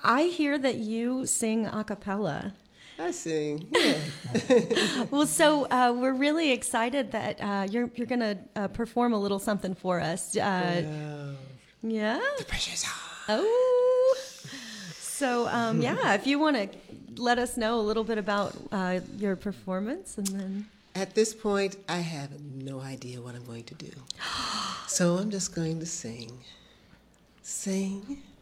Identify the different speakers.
Speaker 1: I hear that you sing a cappella.
Speaker 2: I sing, yeah.
Speaker 1: Well, so we're really excited that you're going to perform a little something for us. Yeah?
Speaker 2: The pressure's on.
Speaker 1: Oh. So, yeah, if you want to let us know a little bit about your performance and then...
Speaker 2: At this point, I have no idea what I'm going to do. So I'm just going to sing. Sing.